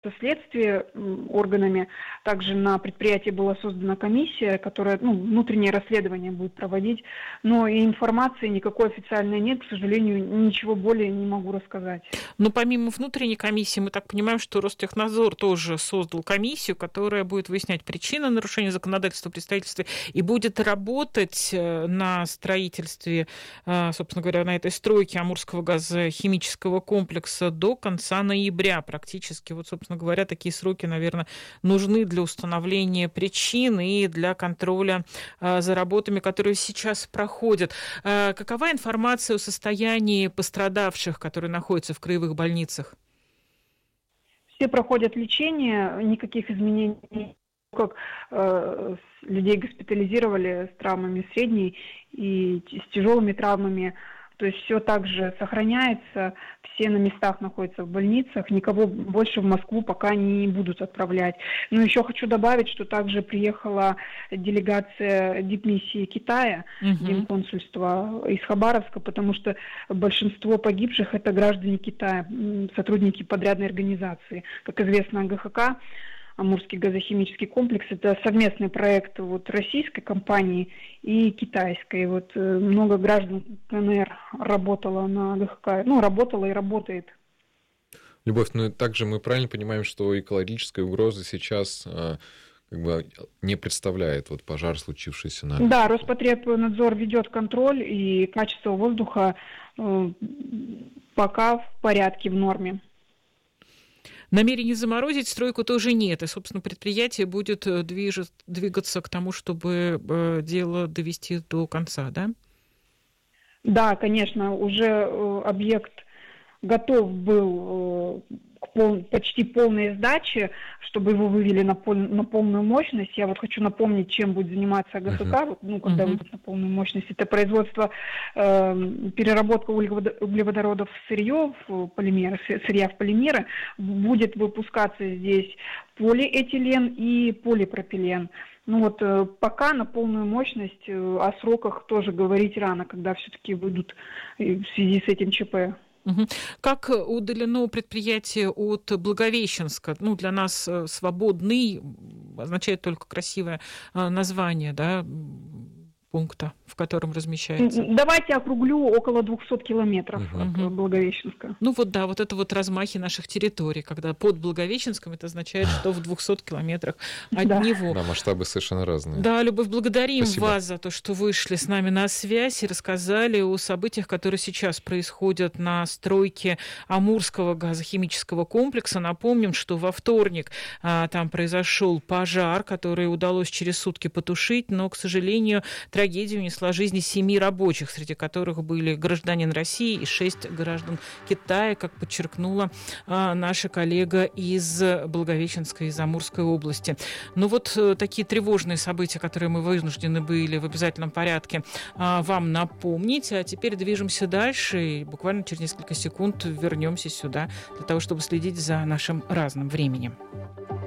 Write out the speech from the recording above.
следствие органами. Также на предприятии была создана комиссия, которая внутреннее расследование будет проводить. Но и информации никакой официальной нет, к сожалению, ничего более не могу рассказать. Но помимо внутренней комиссии, мы так понимаем, что Ростехнадзор тоже создал комиссию, которая будет выяснять причины нарушения законодательства в представительстве и будет работать на строительстве, собственно говоря, на этой стройке Амурского газохимического комплекса до конца ноября практически. Вот, собственно говоря, такие сроки, наверное, нужны для установления причин и для контроля за работами, которые сейчас проходят. Какова информация о состоянии пострадавших, которые находятся в краевых больницах? Все проходят лечение, никаких изменений, как людей госпитализировали с травмами средней и с тяжелыми травмами. То есть все также сохраняется, все на местах находятся в больницах, никого больше в Москву пока не будут отправлять. Но еще хочу добавить, что также приехала делегация дипмиссии Китая, Генконсульства из Хабаровска, потому что большинство погибших это граждане Китая, сотрудники подрядной организации. Как известно, ГХК, Амурский газохимический комплекс, это совместный проект российской компании и китайской. Много граждан КНР работало на ГХК, работало и работает. Любовь, также мы правильно понимаем, что экологической угрозы сейчас не представляет пожар, случившийся на... Да, Роспотребнадзор ведет контроль, и качество воздуха пока в порядке, в норме. Намерений заморозить стройку тоже нет, и, собственно, предприятие будет двигаться к тому, чтобы дело довести до конца, да? Да, конечно, уже объект готов был к почти полной сдаче, чтобы его вывели на полную мощность. Я хочу напомнить, чем будет заниматься ГХК, когда выйдет на полную мощность. Это производство, переработка углеводородов в сырье, сырья в полимеры. Будет выпускаться здесь полиэтилен и полипропилен. Пока на полную мощность, о сроках тоже говорить рано, когда все-таки выйдут в связи с этим ЧП. Как удалено предприятие от Благовещенска? Для нас свободный означает только красивое название, да, пункта, в котором размещается. Давайте округлю около 200 километров от Благовещенска. Это размахи наших территорий, когда под Благовещенском это означает, что в 200 километрах от него. Да, масштабы совершенно разные. Да, Любовь, благодарим Спасибо. вас за то, что вышли с нами на связь и рассказали о событиях, которые сейчас происходят на стройке Амурского газохимического комплекса. Напомним, что во вторник там произошел пожар, который удалось через сутки потушить, но, к сожалению, трагедию унесла жизни 7 рабочих, среди которых были гражданин России и 6 граждан Китая, как подчеркнула наша коллега из Благовещенской, из Амурской области. Такие тревожные события, которые мы вынуждены были в обязательном порядке вам напомнить. А теперь движемся дальше и буквально через несколько секунд вернемся сюда для того, чтобы следить за нашим разным временем.